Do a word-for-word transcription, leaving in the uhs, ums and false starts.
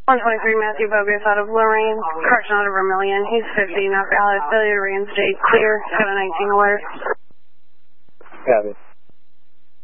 one twenty-three, Matthew Bogus out of Lorraine, correction out of Vermilion. He's fifty, not valid, failure to reinstate, clear, seven nineteen alert. Copy.